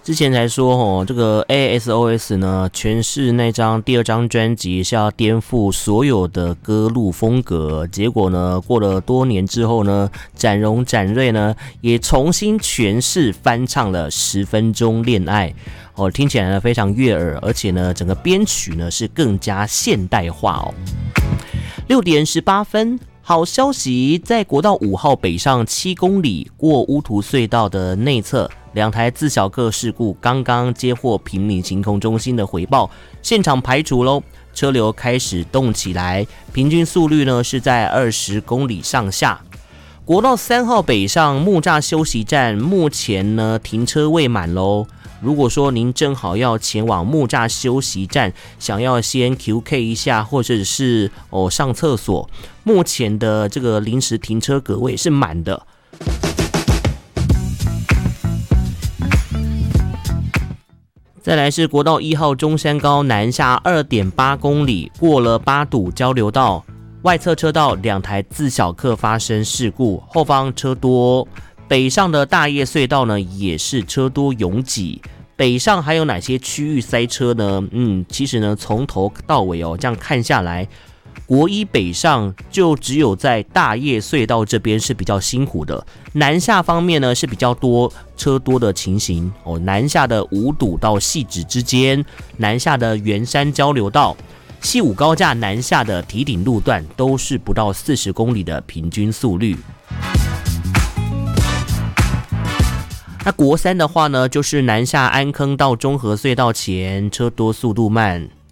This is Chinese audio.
之前才说这个 ASOS 呢，诠释那张第二张专辑是要颠覆所有的歌路风格，结果呢，过了多年之后呢，展荣展瑞呢也重新诠释翻唱了10分钟恋爱，听起来呢非常悦耳，而且呢整个编曲呢是更加现代化哦。6点18分。好消息，在国道5号北上7公里过乌涂隧道的内侧，2台自小客事故刚刚接获坪林行空中心的回报，现场排除喽，车流开始动起来，平均速率呢是在20公里上下。国道3号北上木栅休息站，目前呢停车位满喽。如果说您正好要前往木栅休息站，想要先 QK 一下，或者是上厕所，目前的这个临时停车格位是满的。再来是国道1号中山高南下 2.8 公里，过了八堵交流道，外侧车道2台自小客发生事故，后方车多。北上的大业隧道呢也是车多拥挤。北上还有哪些区域塞车呢？其实呢从头到尾这样看下来，国一北上就只有在大业隧道这边是比较辛苦的，南下方面呢是比较多车多的情形南下的五堵到汐止之间，南下的圆山交流道，西武高架南下的堤顶路段都是不到40公里的平均速率。那国3的话呢，就是南下安坑到中和隧道前车多速度慢，